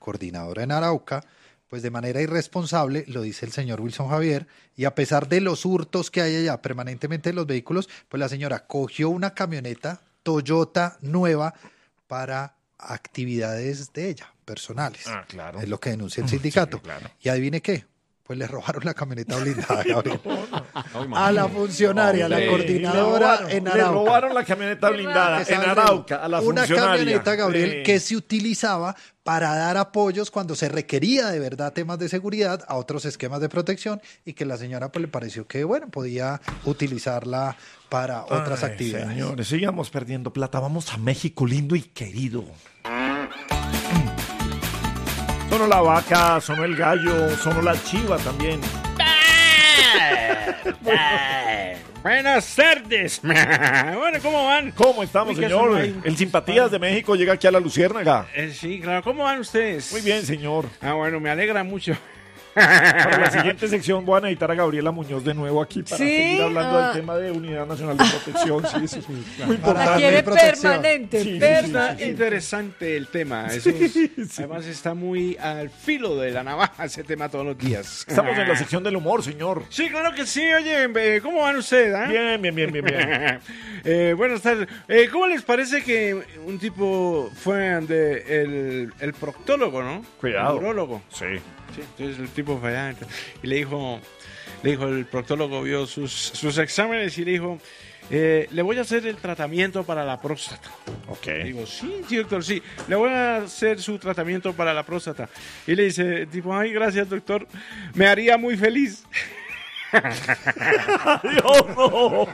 coordinadora en Arauca, pues de manera irresponsable, lo dice el señor Wilson Javier, y a pesar de los hurtos que hay allá permanentemente en los vehículos, pues la señora cogió una camioneta Toyota nueva para actividades de ella, personales. Claro. Es lo que denuncia el sindicato. Sí, claro. Y adivine qué, pues le robaron la camioneta blindada, Gabriel. A la funcionaria, la coordinadora en Arauca. Le robaron la camioneta blindada en Arauca a la funcionaria. Una camioneta, Gabriel, que se utilizaba para dar apoyos cuando se requería de verdad temas de seguridad a otros esquemas de protección y que la señora pues le pareció que, bueno, podía utilizarla para otras actividades. Señores, sigamos perdiendo plata. Vamos a México, lindo y querido. Sonó la vaca, sonó el gallo, sonó la chiva también. Buenas tardes. Bueno, ¿cómo van? ¿Cómo estamos, señor? El Simpatías de México llega aquí a la Luciérnaga. Sí, claro. ¿Cómo van ustedes? Muy bien, señor. Bueno, me alegra mucho. Para la siguiente sección voy a necesitar a Gabriela Muñoz de nuevo aquí para seguir hablando del tema de Unidad Nacional de Protección. Sí, eso es muy importante. La quiere permanente. Sí, interesante el tema. Eso además está muy al filo de la navaja ese tema todos los días. Estamos en la sección del humor, señor. Sí, claro que sí. Oye, ¿cómo van ustedes? Bien. Buenas tardes. ¿Cómo les parece que un tipo fue ante el proctólogo, no? Cuidado. El urólogo. Sí. Sí, entonces el tipo fue allá y le dijo el proctólogo, vio sus exámenes y le dijo, le voy a hacer el tratamiento para la próstata. Ok. Digo, sí, doctor, sí, le voy a hacer su tratamiento para la próstata. Y le dice el tipo, ay, gracias, doctor, me haría muy feliz. Dios, no.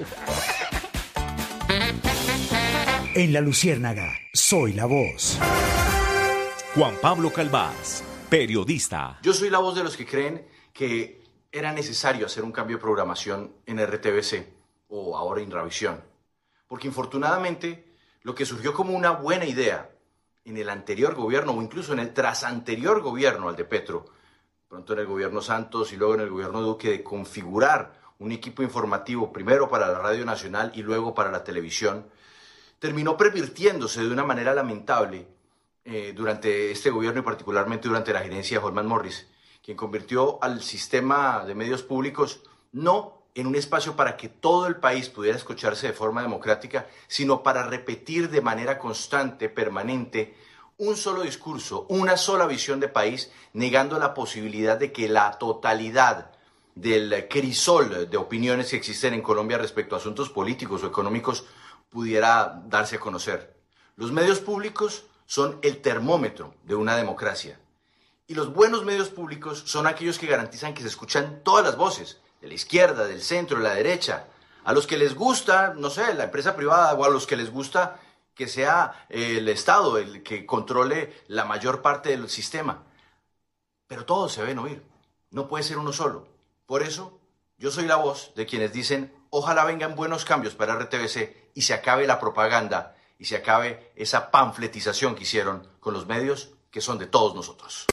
En La Luciérnaga, soy la voz. Juan Pablo Calvás, periodista. Yo soy la voz de los que creen que era necesario hacer un cambio de programación en RTBC o ahora Inravisión, porque infortunadamente lo que surgió como una buena idea en el anterior gobierno o incluso en el trasanterior gobierno al de Petro, pronto en el gobierno Santos y luego en el gobierno Duque, de configurar un equipo informativo primero para la Radio Nacional y luego para la televisión, terminó pervirtiéndose de una manera lamentable durante este gobierno y particularmente durante la gerencia de Holman Morris, quien convirtió al sistema de medios públicos no en un espacio para que todo el país pudiera escucharse de forma democrática, sino para repetir de manera constante, permanente, un solo discurso, una sola visión de país, negando la posibilidad de que la totalidad del crisol de opiniones que existen en Colombia respecto a asuntos políticos o económicos pudiera darse a conocer. Los medios públicos son el termómetro de una democracia. Y los buenos medios públicos son aquellos que garantizan que se escuchan todas las voces, de la izquierda, del centro, de la derecha, a los que les gusta, no sé, la empresa privada, o a los que les gusta que sea el Estado el que controle la mayor parte del sistema. Pero todos se deben oír, no puede ser uno solo. Por eso, yo soy la voz de quienes dicen, ojalá vengan buenos cambios para RTBC y se acabe la propaganda y se acabe esa panfletización que hicieron con los medios que son de todos nosotros.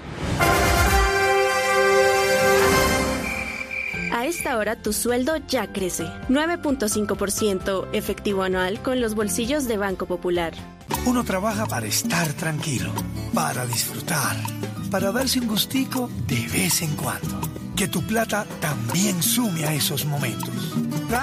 A esta hora tu sueldo ya crece. 9.5% efectivo anual con los bolsillos de Banco Popular. Uno trabaja para estar tranquilo, para disfrutar, para darse un gustico de vez en cuando. Que tu plata también sume a esos momentos.